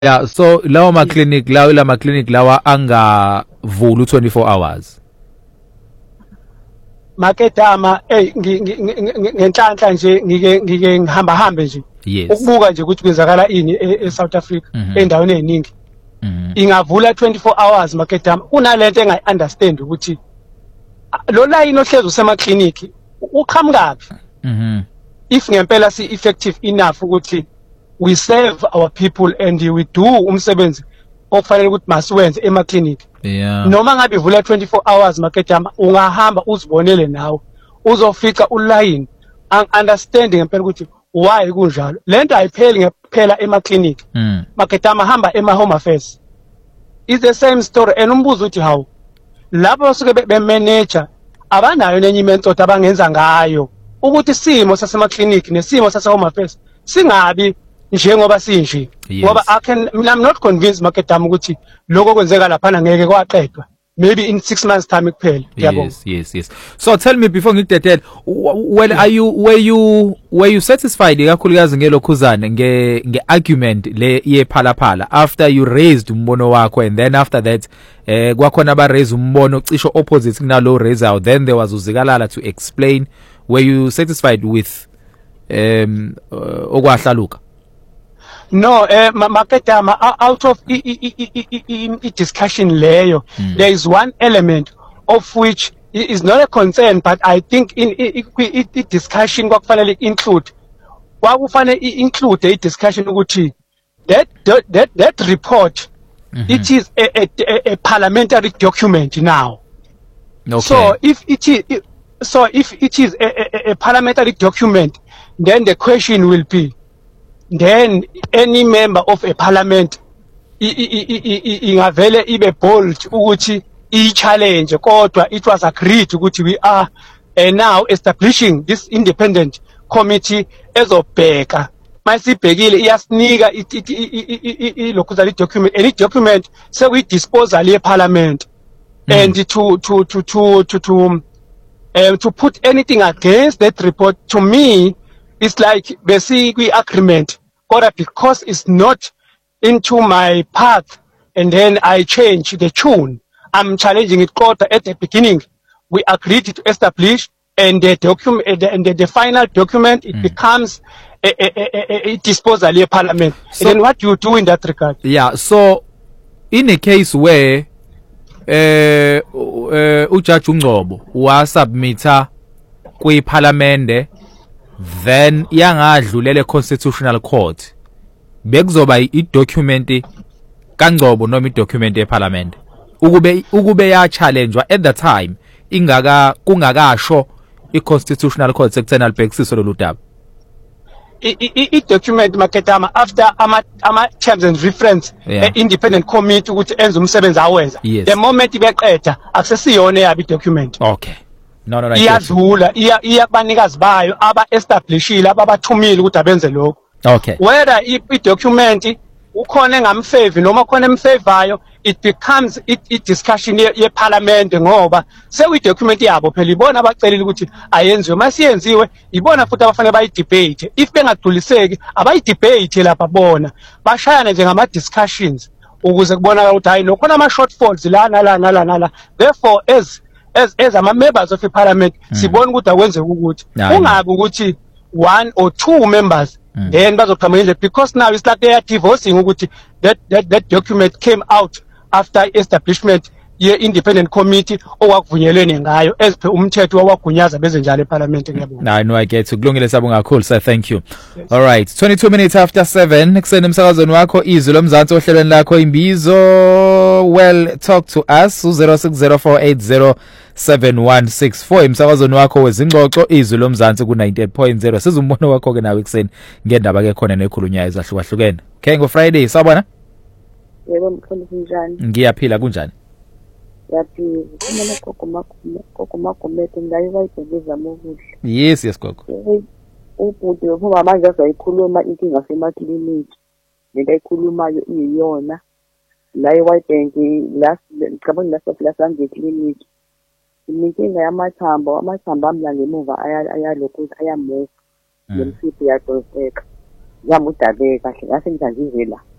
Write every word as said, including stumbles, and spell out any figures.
Yeah, so lawa ma clinic lawa la ma clinic lawa angavuli twenty-four hours. Maketama eh ngenhlanhla nje ngike ngike ngihamba hambe nje ukubuka nje ukuthi kwenzakala ini eSouth Africa endaweni eziningi ingavula twenty-four hours maketama kunalento engayi understand ukuthi lo line ohlezi usema clinic uqhamukapi mhm if ngempela si effective enough ukuthi we serve our people and we do umsebenzi okufanele ukuthi masiwenze ema clinic. Yeah. Noma ngabe ivula twenty-four hours maketama ungahamba uzibonele nawe uzofica uline ang understanding ngempela ukuthi why kunjalo lento ayipheli ngephela ema clinic mm. maketama hamba ema home affairs is the same story and umbuzo uthi how labo basuke be manager abanayo nenye imentoda abangenza ngayo ukuthi simo sasema clinic nesimo sase home affairs singabi njengoba sinje ngoba I can I'm not convinced maketama ukuthi lokho kwenzeka lapha ngeke kwaqedwa maybe in six months time kuphela. Yes, yes, yes. So tell me before ngikudedele, well are you were you were you satisfied kakhulukazi ngelokhuzane nge nge argument le yephala phala after you raised umbono wakho and then after that eh kwakhona ba raise umbono cisho opposite kunalo raise out, then there was uzikalala to explain. Were you satisfied with um uh, okwahlaluka? No, uh, maketama out of the discussion leyo, mm. there is one element of which is not a concern, but I think in the discussion kwakufanele include, kwakufanele include a discussion ukuthi that that that report, mm-hmm. it is a, a, a parliamentary document now. Okay. So if it is, so if it is a, a, a parliamentary document, then the question will be. Then any member of a parliament ingavele ibe bold ukuthi I challenge kodwa it was agreed ukuthi we are uh, now establishing this independent committee ezobheka masibhekile iyasinika ilokhuzali document any document sekuyi disposal ye parliament mm. and to to to to to to, um, to put anything against that report to me it's like basically agreement. Because it's not into my path and then I change the tune. I'm challenging it quarter at the beginning. We agreed to establish and the document and the, the final document it mm. becomes a, a, a, a disposal of parliament. So, and then what do you do in that regard? Yeah, so in a case where uh, uh, uJudge uNgcobo wasubmita kwi parliament then yangadlulele constitutional court bekuzoba idocument kaNgcobo noma idocument yeparlament ukube ukube ya challengewa at the time ingaka kungakasho iconstitutional court sekuthena libhekisiso loludaba i-document maketama after ama ama terms and reference yeah. independent committee ukuthi enze umsebenzi awenza yes. the moment beqeda akusesiyona yabi document. Okay. No no no. Iyadlula iya iyabanikazi bayo aba establishile ababathumile ukuthi abenze lokho. Okay. Whether i document ukhona engamfavor noma khona emfavorayo it becomes i discussion ye parliament ngoba sewi document yabo phela ibona abacelile ukuthi ayenziwe masiyenziwe ibona futhi abafanele bayi debate if bengadluliseki abayi debate lapha bona bashayana nje ngama discussions ukuze kubonakala ukuthi hayi nokhona ama shortfalls la nala nala nala therefore as as as ama members of the parliament mm. sibona ukuthi akwenzeka ukuthi kungabi ukuthi one or two members mm. then bazoqhamuka because now it's like they are divorcing ukuthi that that that document came out after establishment ye independent committee owakuvunyelene ngayo as per umthetho wawagunyaza beze njalo eparliament ngiyabona. I know I get kulungile sabonga kakhulu sir, thank you. Yes. All right, twenty-two minutes after seven kusene emsakazweni wakho izwi lomzansi ohlelweni lakho imbizo. Well, talk to us zero six zero four eight zero seven one six four emsakazweni wakho wezingxoxo izwi lomzansi ku ninety-eight point zero sizumbono wakho ke nawe kuseni ngendaba ke khona nekhulunywa ezahlukahlukene. Okay, ngo Friday sabona? Yebo mfundisi njani? Ngiyaphila kunjani? Yapi kumele kokoma kokoma komete ndayiwa ibhekeza mokuhle. Yes yes gogo. Ubhuti ngoba manje asayikhuluma inkinga semaklinik. Lento ayikhulumayo iyiyona. La eWhitebank last ngicabanga last last nge clinic. Inkinga yamathambo, amathambo amla ngemuva ayalokhu ayamuva. Lemsiphi yadoseka. Yamudabeka kahle ngase ngizanzizela.